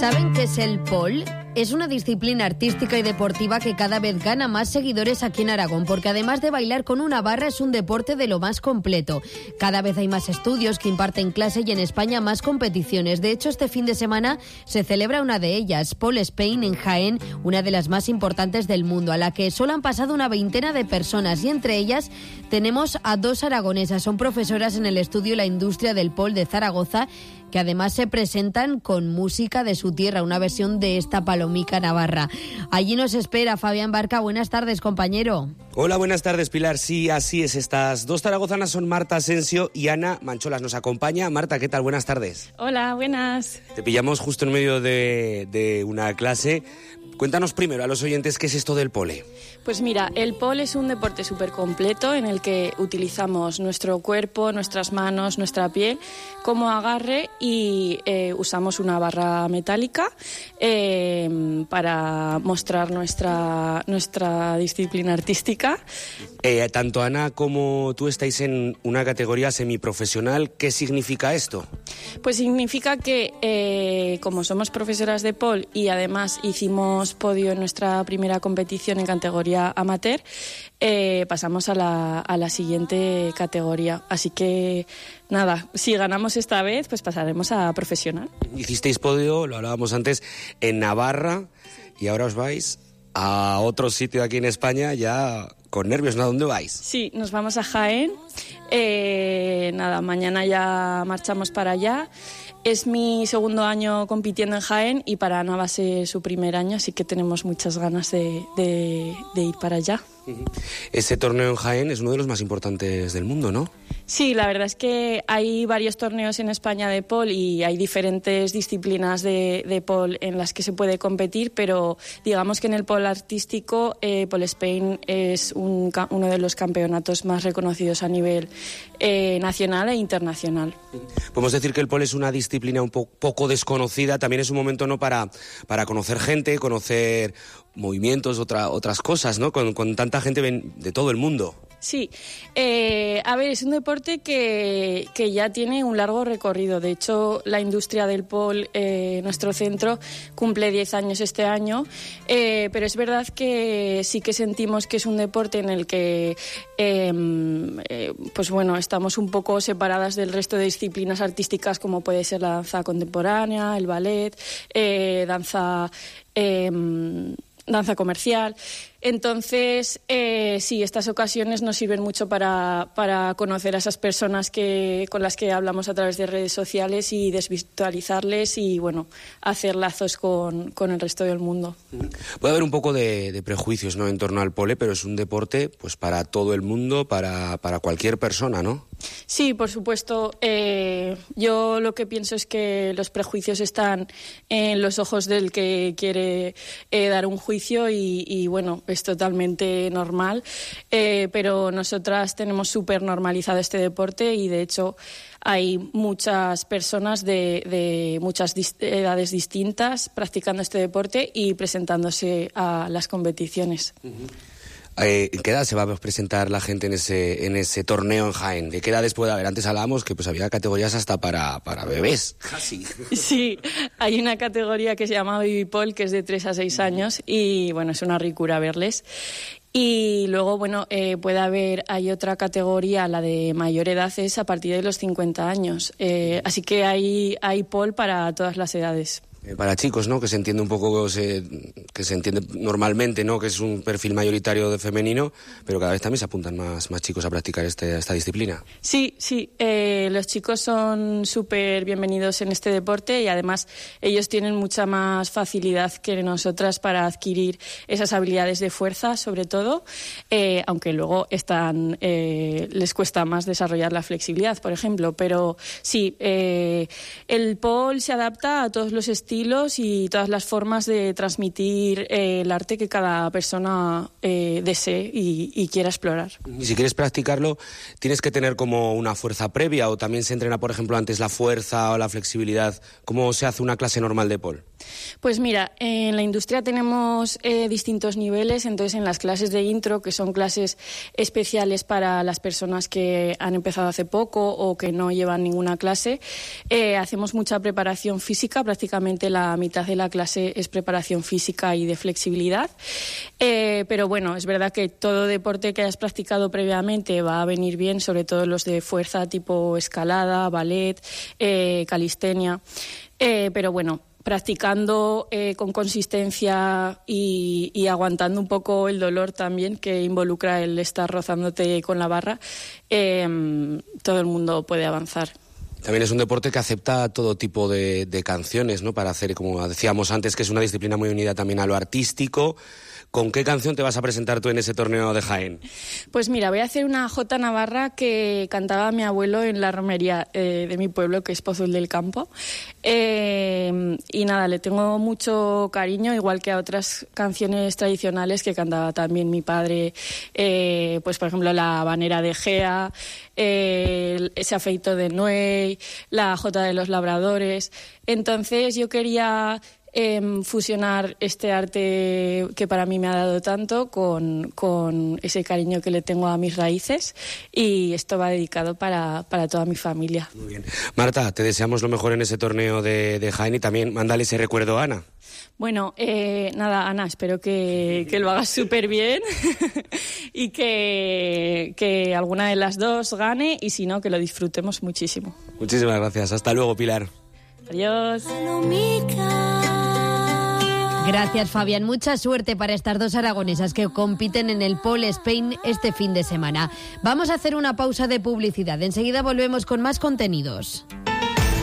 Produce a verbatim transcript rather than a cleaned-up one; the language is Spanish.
¿Saben qué es el pole? Es una disciplina artística y deportiva que cada vez gana más seguidores aquí en Aragón, porque además de bailar con una barra es un deporte de lo más completo. Cada vez hay más estudios que imparten clase y en España más competiciones. De hecho, este fin de semana se celebra una de ellas, Pole Spain en Jaén, una de las más importantes del mundo, a la que solo han pasado una veintena de personas y entre ellas tenemos a dos aragonesas. Son profesoras en el estudio La Industria del Pole de Zaragoza, que además se presentan con música de su tierra, una versión de esta palomica navarra. Allí nos espera Fabián Barca. Buenas tardes, compañero. Hola, buenas tardes, Pilar. Sí, así es. Estas dos zaragozanas son Marta Asensio y Ana Mancholas. Nos acompaña. Marta, ¿qué tal? Buenas tardes. Hola, buenas. Te pillamos justo en medio de, de una clase. Cuéntanos primero a los oyentes qué es esto del pole. Pues mira, el pole es un deporte súper completo en el que utilizamos nuestro cuerpo, nuestras manos, nuestra piel como agarre y eh, usamos una barra metálica eh, para mostrar nuestra, nuestra disciplina artística. Eh, tanto Ana como tú estáis en una categoría semiprofesional. ¿Qué significa esto? Pues significa que eh, como somos profesoras de pole y además hicimos podio en nuestra primera competición en categoría amateur, eh, pasamos a la, a la siguiente categoría. Así que nada, si ganamos esta vez, pues pasaremos a profesional. Hicisteis podio, lo hablábamos antes, en Navarra y ahora os vais a otro sitio aquí en España ya con nervios, ¿no? ¿A dónde vais? Sí, nos vamos a Jaén. Eh, nada, mañana ya marchamos para allá. Es mi segundo año compitiendo en Jaén y para Ana va a ser su primer año, así que tenemos muchas ganas de, de, de ir para allá. Ese torneo en Jaén es uno de los más importantes del mundo, ¿no? Sí, la verdad es que hay varios torneos en España de pole y hay diferentes disciplinas de, de pole en las que se puede competir, pero digamos que en el pole artístico, eh, Pole Spain es un, uno de los campeonatos más reconocidos a nivel eh, nacional e internacional. Podemos decir que el pole es una disciplina un po- poco desconocida, también es un momento, ¿no?, para, para conocer gente, conocer movimientos, otra, otras cosas, ¿no?, con, con tanta gente de todo el mundo. Sí, eh, a ver, es un deporte que, que ya tiene un largo recorrido. De hecho, la industria del pole, eh, nuestro centro, cumple diez años este año, eh, pero es verdad que sí que sentimos que es un deporte en el que eh, eh, pues bueno, estamos un poco separadas del resto de disciplinas artísticas, como puede ser la danza contemporánea, el ballet, eh, danza... Eh, danza comercial. Entonces, eh, sí, estas ocasiones nos sirven mucho para, para conocer a esas personas que, con las que hablamos a través de redes sociales y desvirtualizarles y, bueno, hacer lazos con, con el resto del mundo. Puede haber un poco de, de prejuicios, ¿no?, en torno al pole, pero es un deporte pues para todo el mundo, para, para cualquier persona, ¿no? Sí, por supuesto. Eh, yo lo que pienso es que los prejuicios están en los ojos del que quiere eh, dar un juicio y, y bueno, es totalmente normal, eh, pero nosotras tenemos súper normalizado este deporte y de hecho hay muchas personas de, de muchas dis- edades distintas practicando este deporte y presentándose a las competiciones. Uh-huh. Eh, ¿En qué edad se va a presentar la gente en ese en ese torneo en Jaén? ¿De qué edades puede haber? Antes hablábamos que pues había categorías hasta para, para bebés. Casi. Sí, hay una categoría que se llama Baby Pole, que es de tres a seis años y bueno, es una ricura verles. Y luego, bueno, eh, puede haber, hay otra categoría, la de mayor edad, es a partir de los cincuenta años. Eh, así que hay, hay pole para todas las edades. Para chicos, ¿no?, que se entiende un poco, se, que se entiende normalmente, ¿no?, que es un perfil mayoritario de femenino, pero cada vez también se apuntan más, más chicos a practicar este, esta disciplina. Sí, sí, eh, los chicos son súper bienvenidos en este deporte y además ellos tienen mucha más facilidad que nosotras para adquirir esas habilidades de fuerza, sobre todo, eh, aunque luego están, eh, les cuesta más desarrollar la flexibilidad, por ejemplo, pero sí, eh, el pole se adapta a todos los estilos y todas las formas de transmitir eh, el arte que cada persona eh, desee y, y quiera explorar. Y si quieres practicarlo, ¿tienes que tener como una fuerza previa o también se entrena, por ejemplo, antes la fuerza o la flexibilidad? ¿Cómo se hace una clase normal de pole? Pues mira, en la industria tenemos eh, distintos niveles, entonces en las clases de intro, que son clases especiales para las personas que han empezado hace poco o que no llevan ninguna clase, eh, hacemos mucha preparación física, prácticamente la mitad de la clase es preparación física y de flexibilidad, eh, pero bueno, es verdad que todo deporte que hayas practicado previamente va a venir bien, sobre todo los de fuerza tipo escalada, ballet, eh, calistenia, eh, pero bueno, practicando eh, con consistencia y, y aguantando un poco el dolor también que involucra el estar rozándote con la barra, eh, todo el mundo puede avanzar. También es un deporte que acepta todo tipo de, de canciones, ¿no? Para hacer, como decíamos antes, que es una disciplina muy unida también a lo artístico. ¿Con qué canción te vas a presentar tú en ese torneo de Jaén? Pues mira, voy a hacer una jota navarra que cantaba mi abuelo en la romería eh, de mi pueblo, que es Pozul del Campo. Eh, y nada, le tengo mucho cariño, igual que a otras canciones tradicionales que cantaba también mi padre, eh, pues por ejemplo la habanera de Gea, eh, ese afeito de Nuey, la jota de los labradores. Entonces yo quería Eh, fusionar este arte que para mí me ha dado tanto con, con ese cariño que le tengo a mis raíces, y esto va dedicado para, para toda mi familia. Muy bien. Marta, te deseamos lo mejor en ese torneo de, de Jaén, y también mándale ese recuerdo a Ana. Bueno, eh, nada, Ana, espero que, que lo hagas súper bien y que, que alguna de las dos gane, y si no, que lo disfrutemos muchísimo. Muchísimas gracias. Hasta luego, Pilar. Adiós. Gracias, Fabián. Mucha suerte para estas dos aragonesas que compiten en el Pole Spain este fin de semana. Vamos a hacer una pausa de publicidad. Enseguida volvemos con más contenidos.